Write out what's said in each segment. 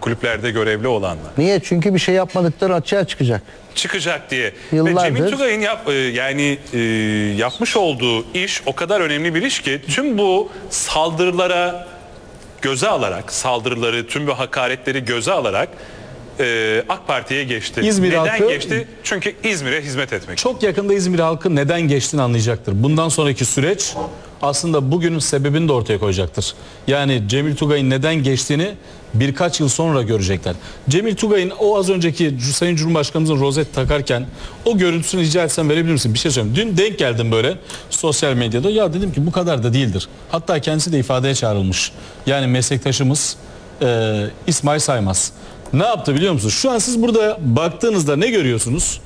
kulüplerde görevli olanlar. Niye? Çünkü bir şey yapmadıkları açığa çıkacak. Çıkacak diye. Yıllardır. Ve Cemil Tugay'ın yapmış olduğu iş o kadar önemli bir iş ki tüm bu saldırılara göze alarak, saldırıları, tüm bu hakaretleri göze alarak AK Parti'ye geçti. İzmir neden halkı, geçti? Çünkü İzmir'e hizmet etmek. Çok yakında İzmir halkı neden geçtiğini anlayacaktır. Bundan sonraki süreç aslında bugünün sebebini de ortaya koyacaktır. Yani Cemil Tugay'ın neden geçtiğini birkaç yıl sonra görecekler. Cemil Tugay'ın o az önceki Sayın Cumhurbaşkanımızın rozet takarken o görüntüsünü rica etsem verebilir misin? Bir şey söyleyeyim. Dün denk geldim böyle sosyal medyada. Ya dedim ki bu kadar da değildir. Hatta kendisi de ifadeye çağrılmış. Yani meslektaşımız İsmail Saymaz. Ne yaptı biliyor musunuz? Şu an siz burada baktığınızda ne görüyorsunuz?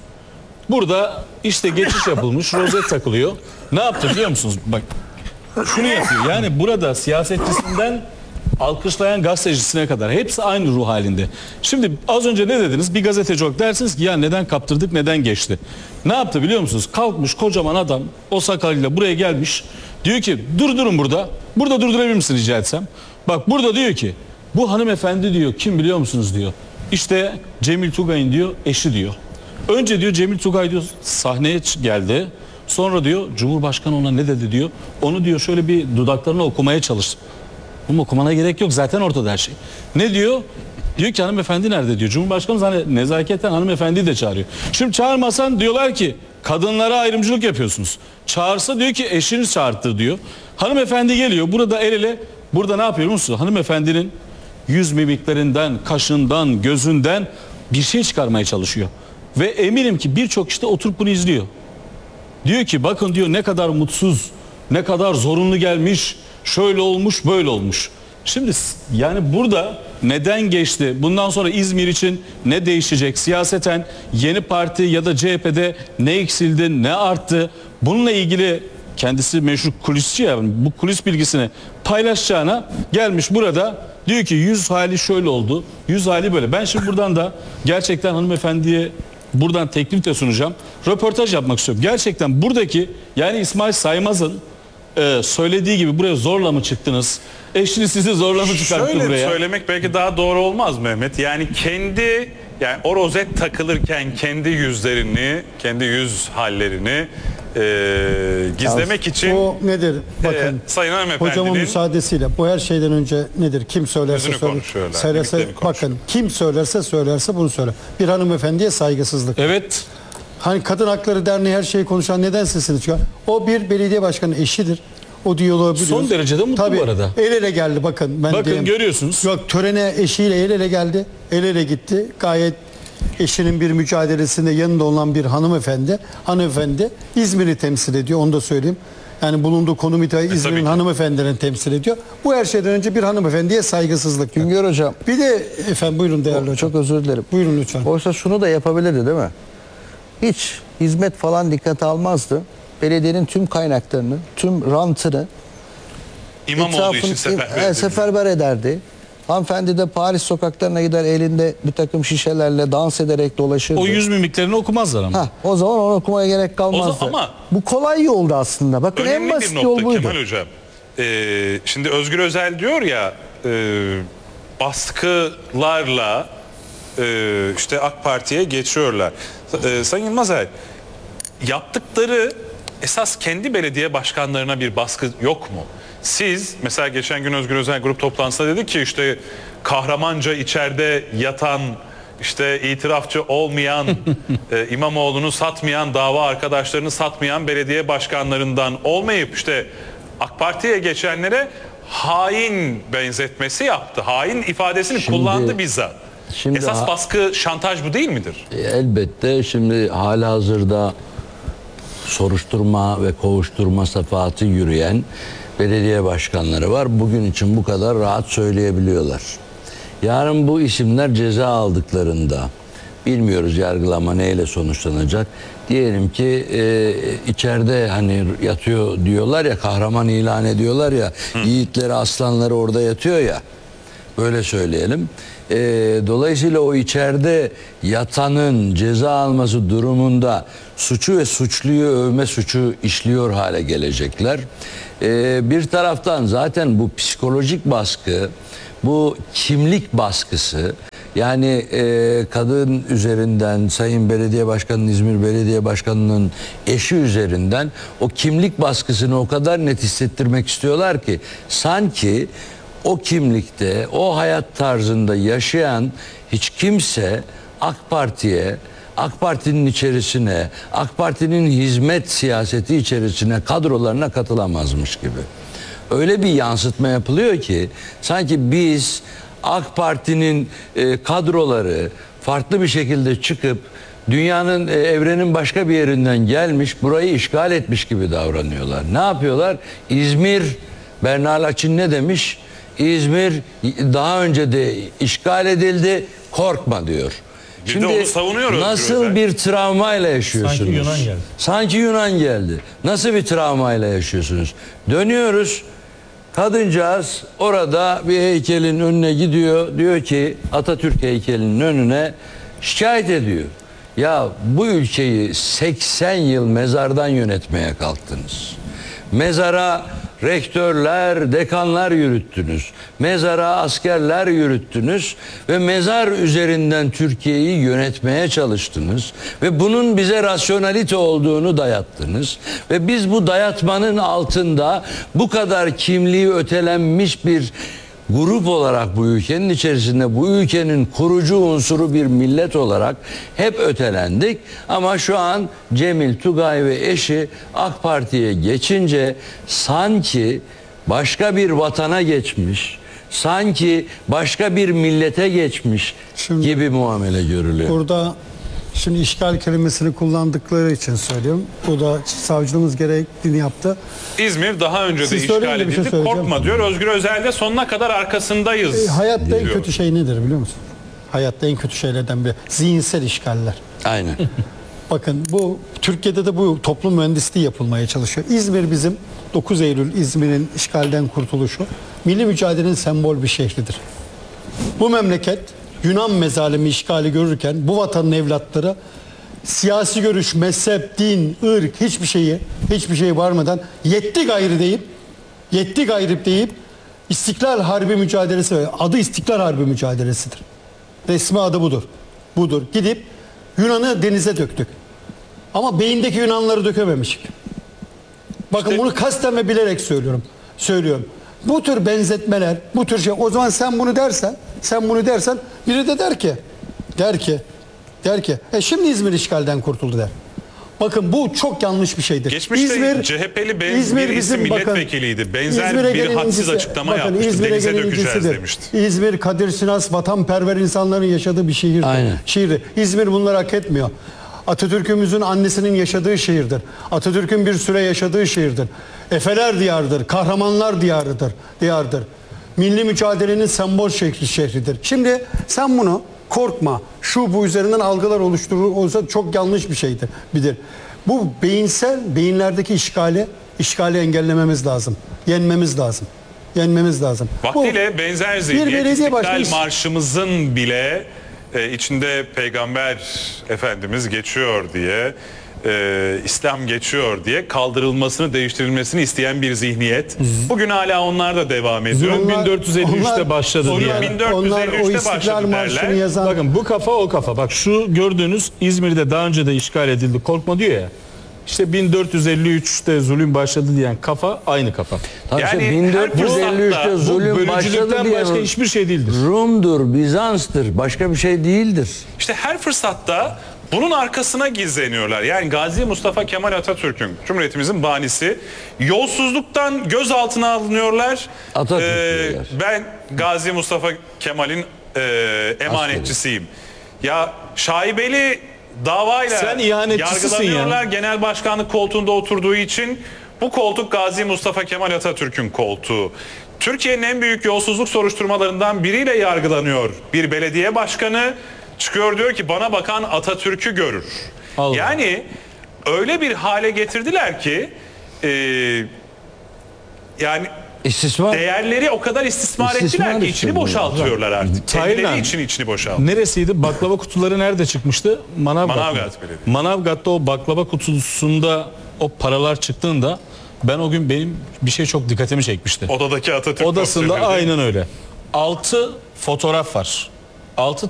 Burada işte geçiş yapılmış, rozet takılıyor. Ne yaptı biliyor musunuz? Bak şunu yapıyor. Yani burada siyasetçisinden alkışlayan gazetecisine kadar hepsi aynı ruh halinde. Şimdi az önce ne dediniz? Bir gazeteci olarak dersiniz ki ya neden kaptırdık, neden geçti? Ne yaptı biliyor musunuz? Kalkmış kocaman adam o sakalıyla buraya gelmiş. Diyor ki durdurun burada. Burada durdurabilir misin rica etsem? Bak burada diyor ki bu hanımefendi diyor kim biliyor musunuz diyor. İşte Cemil Tugay'ın diyor eşi diyor. Önce diyor Cemil Tugay diyor sahneye geldi. Sonra diyor Cumhurbaşkanı ona ne dedi diyor. Onu diyor şöyle bir dudaklarına okumaya çalıştı. Ama okumana gerek yok zaten ortada her şey. Ne diyor? Diyor ki hanımefendi nerede diyor. Cumhurbaşkanımız hani nezaketen hanımefendiyi de çağırıyor. Şimdi çağırmasan diyorlar ki kadınlara ayrımcılık yapıyorsunuz. Çağırsa diyor ki eşiniz çağırttır diyor. Hanımefendi geliyor burada el ele. Burada ne yapıyor musunuz? Hanımefendinin yüz mimiklerinden, kaşından, gözünden bir şey çıkarmaya çalışıyor. Ve eminim ki birçok işte oturup bunu izliyor. Diyor ki bakın diyor ne kadar mutsuz, ne kadar zorunlu gelmiş, şöyle olmuş, böyle olmuş. Şimdi yani burada neden geçti? Bundan sonra İzmir için ne değişecek? Siyaseten yeni parti ya da CHP'de ne eksildi, ne arttı? Bununla ilgili kendisi meşhur kulisçi ya, bu kulis bilgisini paylaşacağına gelmiş burada diyor ki yüz hali şöyle oldu, yüz hali böyle. Ben şimdi buradan da gerçekten hanımefendiye buradan teklif de sunacağım. Röportaj yapmak istiyorum. Gerçekten buradaki yani İsmail Saymaz'ın söylediği gibi buraya zorla mı çıktınız? Eşiniz sizi zorla mı çıkarttı Şöyle buraya? söylemek belki daha doğru olmaz Mehmet. Yani o rozet takılırken kendi yüzlerini, kendi yüz hallerini gizlemek için O nedir? Bakın Sayın Hanımefendinin hocamın müsaadesiyle bu her şeyden önce nedir? Kim söylerse Yüzünü konuşuyorlar, söylerse mimiklerini konuşuyor. bakın kim söylerse bunu söyler. Bir hanımefendiye saygısızlık. Evet. Hani Kadın Hakları Derneği her şeyi konuşan neden sesini çıkar? O bir belediye başkanı eşidir. O diyaloğu biliyoruz. Son derece de mutlu Tabii, bu arada. El ele geldi bakın. Bakın görüyorsunuz. Yok törene eşiyle el ele geldi. El ele gitti. Gayet eşinin bir mücadelesinde yanında olan bir hanımefendi. Hanımefendi İzmir'i temsil ediyor. Onu da söyleyeyim. Yani bulunduğu konum itibariyle İzmir'in hanımefendilerini temsil ediyor. Bu her şeyden önce bir hanımefendiye saygısızlık. Güngör Hocam. Bir de efendim buyurun değerli hocam. Çok özür dilerim. Buyurun lütfen. Oysa şunu da yapabilirdi değil mi? Hiç hizmet falan dikkate almazdı. Belediyenin tüm kaynaklarını, tüm rantını İmamoğlu için seferber ederdi. Hanımefendi de Paris sokaklarına gider elinde bir takım şişelerle dans ederek dolaşırdı. O yüz mimiklerini okumazlar ama. O zaman onu okumaya gerek kalmazdı. Ama bu kolay yoldu aslında. Bakın en önemli basit bir yol nokta buydu. Kemal Hocam. Şimdi Özgür Özel diyor ya baskılarla işte AK Parti'ye geçiyorlar. Sayın Yılmazer yaptıkları esas kendi belediye başkanlarına bir baskı yok mu? Siz mesela geçen gün Özgür Özel grup toplantısında dedi ki işte kahramanca içeride yatan işte itirafçı olmayan İmamoğlu'nu satmayan dava arkadaşlarını satmayan belediye başkanlarından olmayıp işte AK Parti'ye geçenlere hain benzetmesi yaptı. Hain ifadesini kullandı bizzat. Esas baskı şantaj bu değil midir? Elbette şimdi halihazırda soruşturma ve kovuşturma safahatı yürüyen belediye başkanları var. Bugün için bu kadar rahat söyleyebiliyorlar. Yarın bu isimler ceza aldıklarında bilmiyoruz yargılama neyle sonuçlanacak. Diyelim ki içeride hani yatıyor diyorlar ya, kahraman ilan ediyorlar ya, yiğitleri aslanları orada yatıyor ya, böyle söyleyelim. Dolayısıyla o içeride yatanın ceza alması durumunda suçu ve suçluyu övme suçu işliyor hale gelecekler. Bir taraftan zaten bu psikolojik baskı, bu kimlik baskısı Yani kadın üzerinden, Sayın Belediye Başkanı'nın, İzmir Belediye Başkanı'nın eşi üzerinden o kimlik baskısını o kadar net hissettirmek istiyorlar ki sanki o kimlikte, o hayat tarzında yaşayan hiç kimse AK Parti'ye, AK Parti'nin içerisine, AK Parti'nin hizmet siyaseti içerisine, kadrolarına katılamazmış gibi. Öyle bir yansıtma yapılıyor ki sanki biz AK Parti'nin kadroları farklı bir şekilde çıkıp dünyanın, evrenin başka bir yerinden gelmiş, burayı işgal etmiş gibi davranıyorlar. Ne yapıyorlar? İzmir, Berna Laçin ne demiş? İzmir daha önce de işgal edildi, korkma diyor. Bir de onu savunuyor Özgür nasıl Özel. bir travmayla yaşıyorsunuz? Sanki Yunan geldi. Sanki Yunan geldi. Nasıl bir travmayla yaşıyorsunuz? Dönüyoruz. Kadıncağız orada bir heykelin önüne gidiyor. Diyor ki Atatürk heykelinin önüne şikayet ediyor. Ya bu ülkeyi 80 yıl mezardan yönetmeye kalktınız. Mezara rektörler, dekanlar yürüttünüz. Mezara askerler yürüttünüz ve mezar üzerinden Türkiye'yi yönetmeye çalıştınız ve bunun bize rasyonalite olduğunu dayattınız ve biz bu dayatmanın altında bu kadar kimliği ötelenmiş bir grup olarak bu ülkenin içerisinde, bu ülkenin kurucu unsuru bir millet olarak hep ötelendik. Ama şu an Cemil Tugay ve eşi AK Parti'ye geçince sanki başka bir vatana geçmiş, sanki başka bir millete geçmiş Şimdi- gibi muamele görülüyor. Burada şimdi işgal kelimesini kullandıkları için söylüyorum. Bu da savcılığımız gerektiğini yaptı. İzmir daha önce de Siz işgal söyleyin de bir şey edildi. söyleyeceğim. Korkma diyor. Özgür Özel de sonuna kadar arkasındayız. Hayatta en diyor. kötü şey nedir biliyor musun? Hayatta en kötü şeylerden biri zihinsel işgaller. Aynen. Bakın bu Türkiye'de de bu toplum mühendisliği yapılmaya çalışıyor. İzmir bizim 9 Eylül İzmir'in işgalden kurtuluşu milli mücadelenin sembol bir şehridir. Bu memleket Yunan mezalimi işgali görürken bu vatanın evlatları siyasi görüş, mezhep, din, ırk hiçbir şeye varmadan yetti gayrı deyip İstiklal Harbi mücadelesi, adı İstiklal Harbi mücadelesidir. Resmi adı budur. Budur. Gidip Yunan'ı denize döktük. Ama beyindeki Yunanları dökememişik. Bakın bunu kasten ve bilerek söylüyorum. Bu tür benzetmeler, bu tür şey, o zaman sen bunu dersen biri de der ki şimdi İzmir işgalden kurtuldu der. Bakın bu çok yanlış bir şeydir. Geçmişte CHP'li birisi bizim, milletvekiliydi. Benzer İzmir'e bir gelen hadsiz incisi- açıklama bakın, yapmıştı. İzmir'e Denize gelen dökeceğiz incisidir. demişti. İzmir, Kadir Şinas, vatanperver insanların yaşadığı bir şehirdir. Aynen. İzmir bunları hak etmiyor. Atatürk'ümüzün annesinin yaşadığı şehirdir. Atatürk'ün bir süre yaşadığı şehirdir. Efeler diyarıdır, kahramanlar diyardır. Milli mücadelenin sembol şehridir. Şimdi sen bunu korkma, şu bu üzerinden algılar oluşturur olsa çok yanlış bir şeydir. Bu beyinlerdeki işgali engellememiz lazım. Yenmemiz lazım. Vaktiyle benzer bir zihniyet belediye İstiklal başkanı- Marşımızın bile içinde Peygamber Efendimiz geçiyor diye, İslam geçiyor diye kaldırılmasını, değiştirilmesini isteyen bir zihniyet. Bugün hala onlar da devam ediyor. Onlar- 1453'te başladı Onlar- diye. 1453'te onlar o başladı İstiklal Marşı'nı derler. yazan Bakın bu kafa o kafa. Bak şu gördüğünüz İzmir'de daha önce de işgal edildi. Korkma diyor ya. İşte 1453'te zulüm başladı diyen kafa aynı kafa. Tabii Yani işte her 1453'te fırsatta Bu zulüm başladı bölücülükten diye başka hiçbir şey değildir. Rum'dur, Bizans'tır, başka bir şey değildir. İşte her fırsatta bunun arkasına gizleniyorlar. Yani Gazi Mustafa Kemal Atatürk'ün, Cumhuriyetimizin banisi, yolsuzluktan gözaltına alınıyorlar. Atatürk diyorlar. Ben Gazi Mustafa Kemal'in emanetçisiyim. Ya şaibeli davayla Sen ihanetçisisin yargılanıyorlar. ya. Genel başkanlık koltuğunda oturduğu için bu koltuk Gazi Mustafa Kemal Atatürk'ün koltuğu. Türkiye'nin en büyük yolsuzluk soruşturmalarından biriyle yargılanıyor bir belediye başkanı. Çıkıyor diyor ki bana bakan Atatürk'ü görür. Allah. Yani öyle bir hale getirdiler ki yani İstismar. değerleri o kadar istismar İstismar ettiler ki işte içini bu. boşaltıyorlar artık. Kendileri Tayland. için içini boşaltıyor. Neresiydi? Baklava kutuları nerede çıkmıştı? Manavgat. Manavgat Belediye. Manavgat'ta o baklava kutusunda o paralar çıktığında ben o gün benim bir şey çok dikkatimi çekmişti. Odadaki Atatürk Odasında posteri. aynen öyle. 6 fotoğraf var. 6